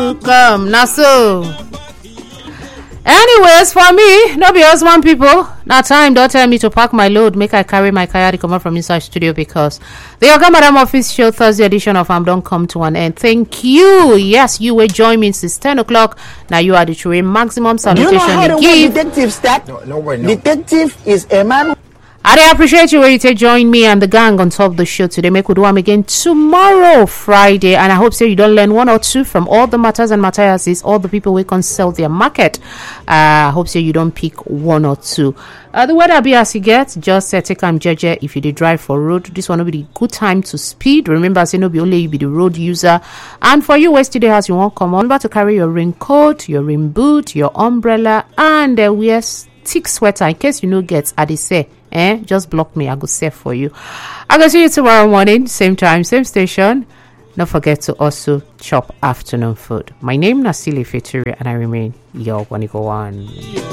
to come. Now so. Anyways, for me, no be husband people. Now time don't tell me to pack my load, make I carry my car to come out from inside studio because the Oga Madam Office Show Thursday edition of don't come to an end. Thank you. Yes, you will join me since 10 o'clock. Now you are the true maximum salutation. Do you know how the give. word detective start? No. Detective is a man. I appreciate you where you take join me and the gang on top of the show today. Make we do them again tomorrow, Friday, and I hope so you don't learn one or two from all the matters and materials, all the people we can sell their market. I hope so you don't pick one or two. The weather be as you get, just take jeje if you did drive for road. This one will be the good time to speed. Remember, say no be only you be the road user. And for you, West today house, you won't come on. Remember to carry your raincoat, your rain boot, your umbrella, and wear thick sweater in case you know gets at the say. Just block me. I go save for you. I go see you tomorrow morning, same time, same station. Don't forget to also chop afternoon food. My name is Nasili Fituri, and I remain your Wanigo One.